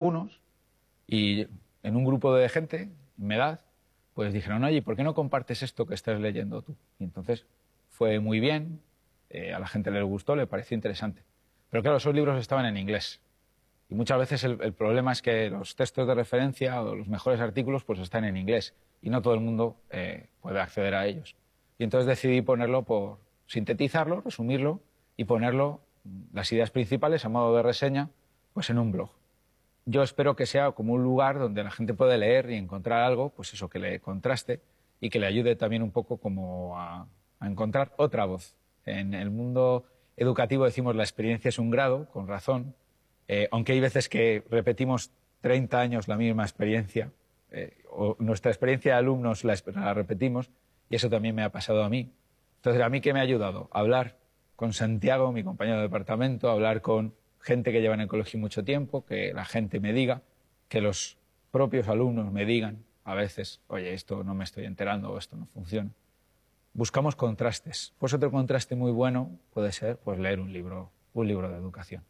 algunos y en un grupo de gente, mi edad, pues dijeron, oye, ¿por qué no compartes esto que estás leyendo tú? Y entonces fue muy bien, a la gente le gustó, le pareció interesante. Pero claro, esos libros estaban en inglés. Y muchas veces el problema es que los textos de referencia o los mejores artículos pues están en inglés y no todo el mundo puede acceder a ellos. Y entonces decidí sintetizarlo, resumirlo y ponerlo, las ideas principales a modo de reseña, pues en un blog. Yo espero que sea como un lugar donde la gente puede leer y encontrar algo, pues eso, que le contraste y que le ayude también un poco como a encontrar otra voz. En el mundo educativo decimos la experiencia es un grado, con razón, aunque hay veces que repetimos 30 años la misma experiencia, o nuestra experiencia de alumnos la repetimos, y eso también me ha pasado a mí. Entonces, ¿a mí qué me ha ayudado? Hablar con Santiago, mi compañero de departamento, hablar con gente que lleva en el colegio mucho tiempo, que la gente me diga, que los propios alumnos me digan a veces, oye, esto no me estoy enterando o esto no funciona. Buscamos contrastes. Pues otro contraste muy bueno puede ser pues, leer un libro de educación.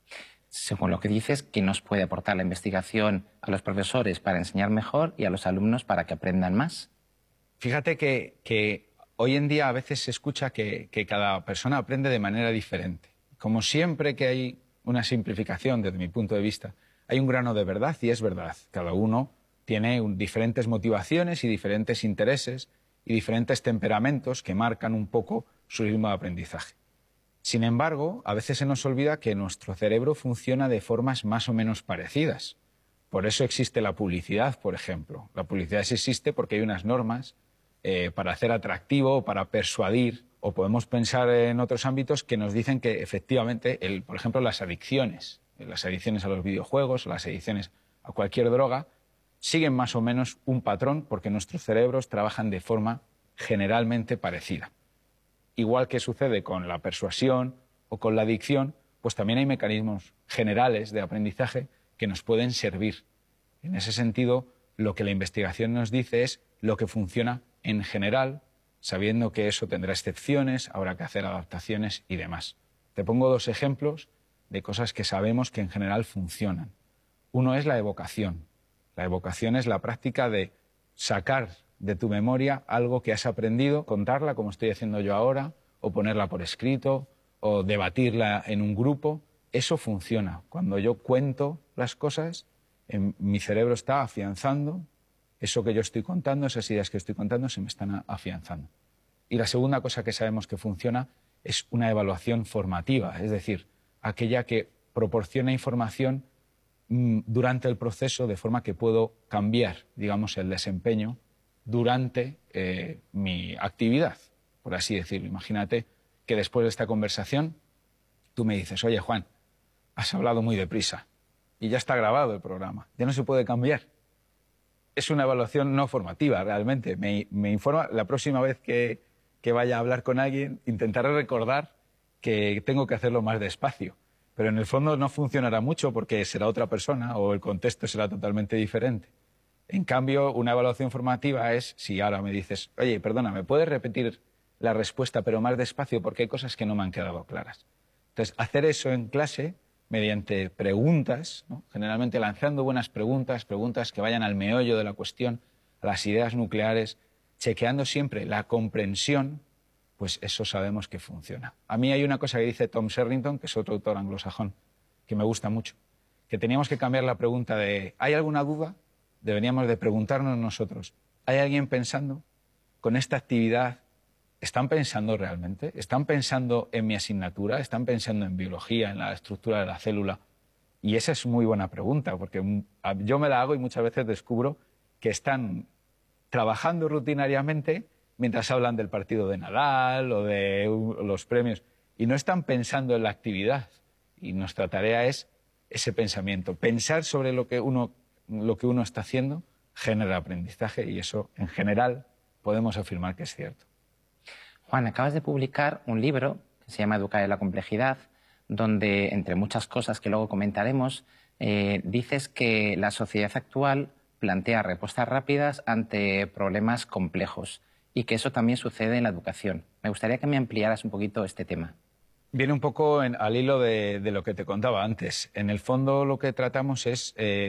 Según lo que dices, ¿qué nos puede aportar la investigación a los profesores para enseñar mejor y a los alumnos para que aprendan más? Fíjate que hoy en día a veces se escucha que cada persona aprende de manera diferente. Como siempre que hay una simplificación desde mi punto de vista, hay un grano de verdad y es verdad. Cada uno tiene diferentes motivaciones y diferentes intereses y diferentes temperamentos que marcan un poco su ritmo de aprendizaje. Sin embargo, a veces se nos olvida que nuestro cerebro funciona de formas más o menos parecidas. Por eso existe la publicidad, por ejemplo. La publicidad existe porque hay unas normas para hacer atractivo, para persuadir, o podemos pensar en otros ámbitos que nos dicen que efectivamente, por ejemplo, las adicciones a los videojuegos, las adicciones a cualquier droga, siguen más o menos un patrón porque nuestros cerebros trabajan de forma generalmente parecida. Igual que sucede con la persuasión o con la adicción, pues también hay mecanismos generales de aprendizaje que nos pueden servir. En ese sentido, lo que la investigación nos dice es lo que funciona en general, sabiendo que eso tendrá excepciones, habrá que hacer adaptaciones y demás. Te pongo 2 ejemplos de cosas que sabemos que en general funcionan. Uno es la evocación. La evocación es la práctica de sacar de tu memoria algo que has aprendido, contarla como estoy haciendo yo ahora, o ponerla por escrito, o debatirla en un grupo. Eso funciona. Cuando yo cuento las cosas, mi cerebro está afianzando eso que yo estoy contando, esas ideas que estoy contando se me están afianzando. Y la segunda cosa que sabemos que funciona es una evaluación formativa, es decir, aquella que proporciona información durante el proceso de forma que puedo cambiar, digamos, el desempeño durante mi actividad, por así decirlo. Imagínate que después de esta conversación tú me dices, oye, Juan, has hablado muy deprisa y ya está grabado el programa, ya no se puede cambiar. Es una evaluación no formativa, realmente. Me informa, la próxima vez que vaya a hablar con alguien, intentaré recordar que tengo que hacerlo más despacio. Pero en el fondo no funcionará mucho porque será otra persona o el contexto será totalmente diferente. En cambio, una evaluación formativa es si ahora me dices, oye, perdona, ¿me puedes repetir la respuesta pero más despacio porque hay cosas que no me han quedado claras? Entonces, hacer eso en clase mediante preguntas, ¿no? Generalmente lanzando buenas preguntas, preguntas que vayan al meollo de la cuestión, a las ideas nucleares, chequeando siempre la comprensión, pues eso sabemos que funciona. A mí hay una cosa que dice Tom Sherrington, que es otro autor anglosajón, que me gusta mucho, que teníamos que cambiar la pregunta de ¿hay alguna duda? Deberíamos de preguntarnos nosotros, ¿hay alguien pensando con esta actividad? ¿Están pensando realmente? ¿Están pensando en mi asignatura? ¿Están pensando en biología, en la estructura de la célula? Y esa es muy buena pregunta, porque yo me la hago y muchas veces descubro que están trabajando rutinariamente mientras hablan del partido de Nadal o de los premios, y no están pensando en la actividad. Y nuestra tarea es ese pensamiento. Pensar sobre lo que uno está haciendo genera aprendizaje, y eso, en general, podemos afirmar que es cierto. Juan, acabas de publicar un libro que se llama Educar en la complejidad, donde, entre muchas cosas que luego comentaremos, dices que la sociedad actual plantea respuestas rápidas ante problemas complejos y que eso también sucede en la educación. Me gustaría que me ampliaras un poquito este tema. Viene un poco al hilo de lo que te contaba antes. En el fondo lo que tratamos es